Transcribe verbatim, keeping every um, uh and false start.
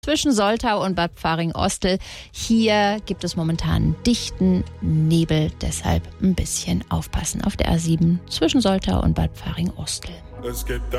Zwischen Soltau und Bad Pfarring-Ostel. Hier gibt es momentan dichten Nebel, deshalb ein bisschen aufpassen auf der A sieben zwischen Soltau und Bad Pfarring-Ostel. Es gibt